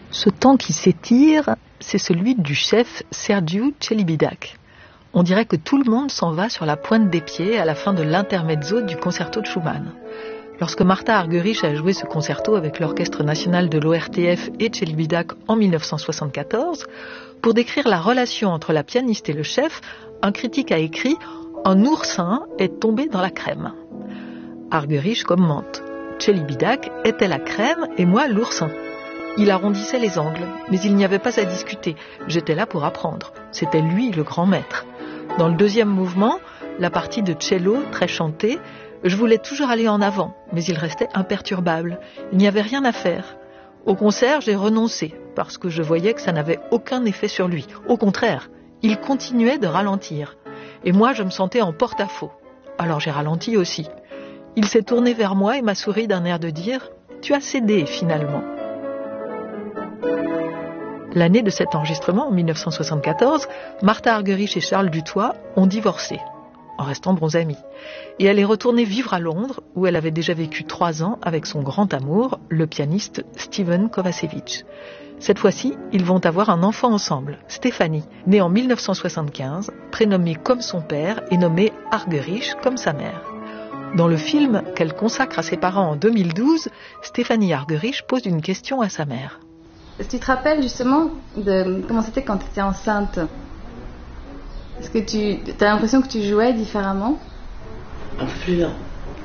Ce temps qui s'étire, c'est celui du chef Sergiu Celibidache. On dirait que tout le monde s'en va sur la pointe des pieds à la fin de l'intermezzo du concerto de Schumann. Lorsque Martha Argerich a joué ce concerto avec l'Orchestre national de l'ORTF et Celibidache en 1974, pour décrire la relation entre la pianiste et le chef, un critique a écrit « Un oursin est tombé dans la crème ». Argerich commente « Celibidache était la crème et moi l'oursin ». Il arrondissait les angles, mais il n'y avait pas à discuter. J'étais là pour apprendre. C'était lui le grand maître. Dans le deuxième mouvement, la partie de cello, très chantée, je voulais toujours aller en avant, mais il restait imperturbable. Il n'y avait rien à faire. Au concert, j'ai renoncé, parce que je voyais que ça n'avait aucun effet sur lui. Au contraire, il continuait de ralentir. Et moi, je me sentais en porte-à-faux. Alors j'ai ralenti aussi. Il s'est tourné vers moi et m'a souri d'un air de dire « Tu as cédé, finalement ». L'année de cet enregistrement, en 1974, Martha Argerich et Charles Dutoit ont divorcé, en restant bons amis. Et elle est retournée vivre à Londres, où elle avait déjà vécu 3 ans avec son grand amour, le pianiste Stephen Kovacevic. Cette fois-ci, ils vont avoir un enfant ensemble, Stéphanie, née en 1975, prénommée comme son père et nommée Argerich comme sa mère. Dans le film qu'elle consacre à ses parents en 2012, Stéphanie Argerich pose une question à sa mère. Tu te rappelles justement de comment c'était quand tu étais enceinte? Est-ce que tu as l'impression que tu jouais différemment? Un peu plus lent.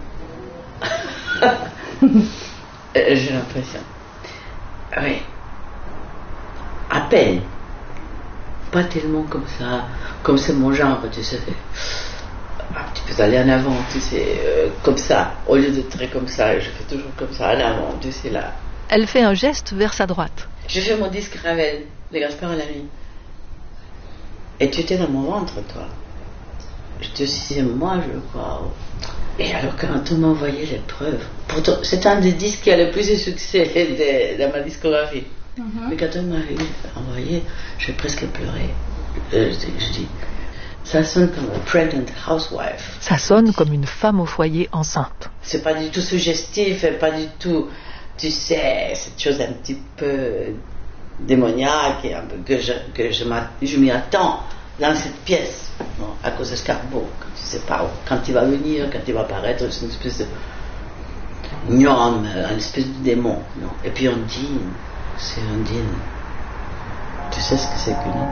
J'ai l'impression. Oui. À peine. Pas tellement comme ça. Comme c'est mon genre, tu sais. Tu peux aller en avant, tu sais, comme ça. Au lieu de très comme ça, je fais toujours comme ça, en avant, tu sais, là. Elle fait un geste vers sa droite. J'ai fait mon disque Ravel, de Gaspard Lamy. Et tu étais dans mon ventre, toi. J'étais au 6e mois, je crois. Et alors, quand on m'a envoyé les preuves, pourtant, c'est un des disques qui a le plus de succès dans ma discographie. Mais quand on m'a envoyé, j'ai presque pleuré. Je dis, ça sonne comme une pregnant housewife. Ça sonne comme une femme au foyer enceinte. C'est pas du tout suggestif, et pas du tout, tu sais, cette chose un petit peu démoniaque et un peu que je m'y attends dans cette pièce, bon, à cause de Scarbo, tu sais pas quand il va venir, quand il va apparaître, c'est une espèce de gnome, une espèce de démon, non. Et puis Ondine, c'est Ondine. Tu sais ce que c'est qu'une